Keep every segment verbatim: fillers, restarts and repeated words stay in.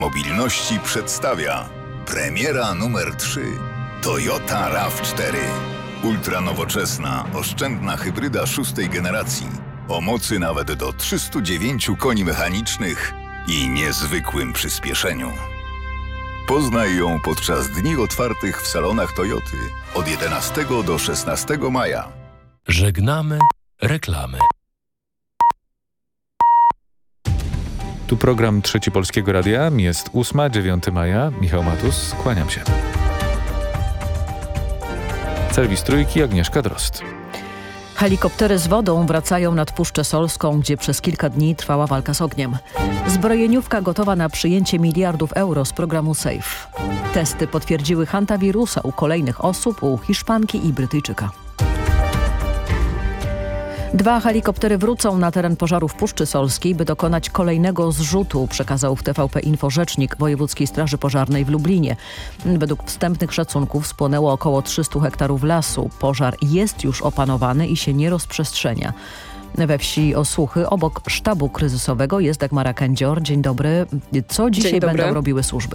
Mobilności przedstawia premiera numer trzy Toyota raw cztery. Ultranowoczesna, oszczędna hybryda szóstej generacji o mocy nawet do trzystu dziewięciu koni mechanicznych i niezwykłym przyspieszeniu. Poznaj ją podczas dni otwartych w salonach Toyoty od jedenastego do szesnastego maja. Żegnamy reklamy. Tu program Trzeci Polskiego Radia. Jest ósma, dziewiątego maja. Michał Matus, kłaniam się. Serwis Trójki, Agnieszka Drozd. Helikoptery z wodą wracają nad Puszczę Solską, gdzie przez kilka dni trwała walka z ogniem. Zbrojeniówka gotowa na przyjęcie miliardów euro z programu SAFE. Testy potwierdziły hantawirusa u kolejnych osób, u Hiszpanki i Brytyjczyka. Dwa helikoptery wrócą na teren pożaru w Puszczy Solskiej, by dokonać kolejnego zrzutu, przekazał w T V P Info rzecznik Wojewódzkiej Straży Pożarnej w Lublinie. Według wstępnych szacunków spłonęło około trzysta hektarów lasu. Pożar jest już opanowany i się nie rozprzestrzenia. We wsi Osuchy, obok sztabu kryzysowego, jest Dagmara Kędzior. Dzień dobry. Co dzisiaj będą robiły służby?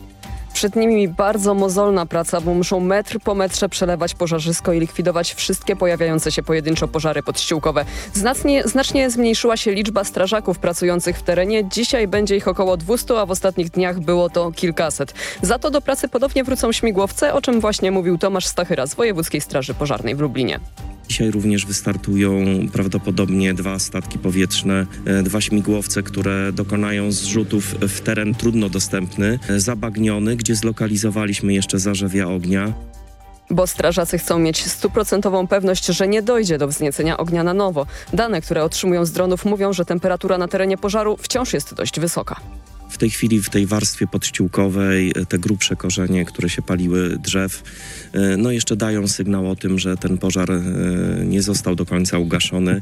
Przed nimi bardzo mozolna praca, bo muszą metr po metrze przelewać pożarzysko i likwidować wszystkie pojawiające się pojedynczo pożary podściółkowe. Znacznie, znacznie zmniejszyła się liczba strażaków pracujących w terenie. Dzisiaj będzie ich około dwieście, a w ostatnich dniach było to kilkaset. Za to do pracy ponownie wrócą śmigłowce, o czym właśnie mówił Tomasz Stachyra z Wojewódzkiej Straży Pożarnej w Lublinie. Dzisiaj również wystartują prawdopodobnie dwa statki powietrzne, dwa śmigłowce, które dokonają zrzutów w teren trudno dostępny, zabagniony, gdzie zlokalizowaliśmy jeszcze zarzewia ognia. Bo strażacy chcą mieć stuprocentową pewność, że nie dojdzie do wzniecenia ognia na nowo. Dane, które otrzymują z dronów, mówią, że temperatura na terenie pożaru wciąż jest dość wysoka. W tej chwili w tej warstwie podściółkowej te grubsze korzenie, które się paliły drzew, no jeszcze dają sygnał o tym, że ten pożar nie został do końca ugaszony.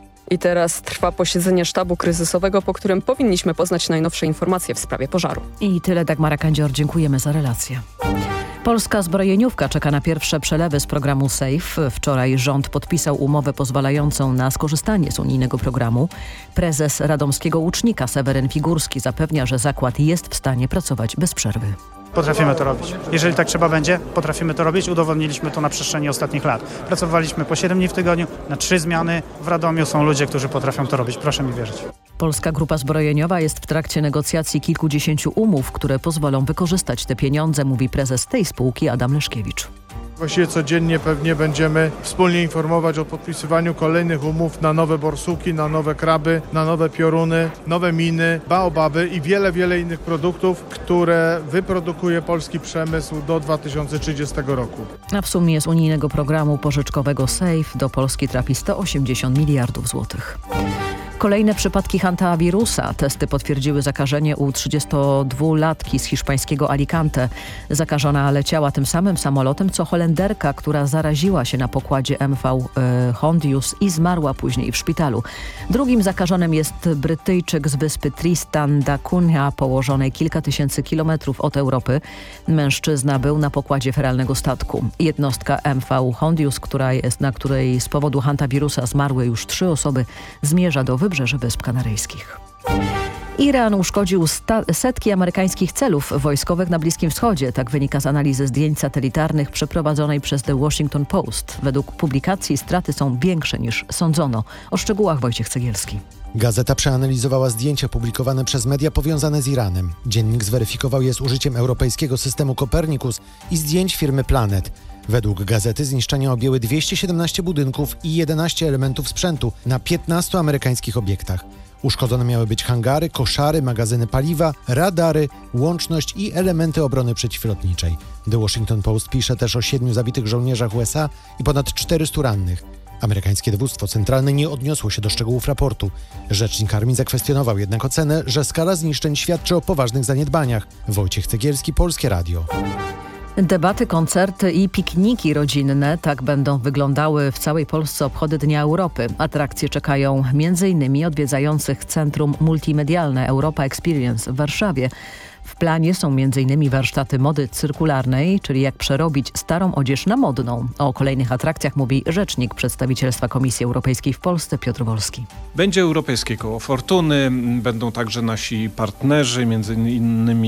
I teraz trwa posiedzenie sztabu kryzysowego, po którym powinniśmy poznać najnowsze informacje w sprawie pożaru. I tyle, Dagmara Kędzior. Dziękujemy za relację. Polska zbrojeniówka czeka na pierwsze przelewy z programu SAFE. Wczoraj rząd podpisał umowę pozwalającą na skorzystanie z unijnego programu. Prezes radomskiego Łucznika Seweryn Figurski zapewnia, że zakład jest w stanie pracować bez przerwy. Potrafimy to robić. Jeżeli tak trzeba będzie, potrafimy to robić. Udowodniliśmy to na przestrzeni ostatnich lat. Pracowaliśmy po siedem dni w tygodniu, na trzy zmiany. W Radomiu są ludzie, którzy potrafią to robić. Proszę mi wierzyć. Polska Grupa Zbrojeniowa jest w trakcie negocjacji kilkudziesięciu umów, które pozwolą wykorzystać te pieniądze, mówi prezes tej spółki Adam Leszkiewicz. Właściwie codziennie pewnie będziemy wspólnie informować o podpisywaniu kolejnych umów na nowe borsuki, na nowe kraby, na nowe pioruny, nowe miny, baobaby i wiele, wiele innych produktów, które wyprodukuje polski przemysł do dwa tysiące trzydziestego roku. A w sumie z unijnego programu pożyczkowego SAFE do Polski trafi sto osiemdziesiąt miliardów złotych. Kolejne przypadki hantawirusa. Testy potwierdziły zakażenie u trzydziestodwulatki z hiszpańskiego Alicante. Zakażona leciała tym samym samolotem, co Holenderka, która zaraziła się na pokładzie M V e, Hondius i zmarła później w szpitalu. Drugim zakażonym jest Brytyjczyk z wyspy Tristan da Cunha, położonej kilka tysięcy kilometrów od Europy. Mężczyzna był na pokładzie feralnego statku. Jednostka M V Hondius, która jest, na której z powodu hantawirusa zmarły już trzy osoby, zmierza do wybrzeży Wysp Kanaryjskich. Iran uszkodził setki amerykańskich celów wojskowych na Bliskim Wschodzie. Tak wynika z analizy zdjęć satelitarnych przeprowadzonej przez The Washington Post. Według publikacji straty są większe niż sądzono. O szczegółach Wojciech Cegielski. Gazeta przeanalizowała zdjęcia publikowane przez media powiązane z Iranem. Dziennik zweryfikował je z użyciem europejskiego systemu Copernicus i zdjęć firmy Planet. Według gazety zniszczenia objęły dwieście siedemnaście budynków i jedenaście elementów sprzętu na piętnastu amerykańskich obiektach. Uszkodzone miały być hangary, koszary, magazyny paliwa, radary, łączność i elementy obrony przeciwlotniczej. The Washington Post pisze też o siedmiu zabitych żołnierzach U S A i ponad czterystu rannych. Amerykańskie dowództwo centralne nie odniosło się do szczegółów raportu. Rzecznik armii zakwestionował jednak ocenę, że skala zniszczeń świadczy o poważnych zaniedbaniach. Wojciech Cegielski, Polskie Radio. Debaty, koncerty i pikniki rodzinne, tak będą wyglądały w całej Polsce obchody Dnia Europy. Atrakcje czekają m.in. odwiedzających Centrum Multimedialne Europa Experience w Warszawie. W planie są między innymi warsztaty mody cyrkularnej, czyli jak przerobić starą odzież na modną. O kolejnych atrakcjach mówi rzecznik przedstawicielstwa Komisji Europejskiej w Polsce Piotr Wolski. Będzie Europejskie Koło Fortuny, będą także nasi partnerzy, między innymi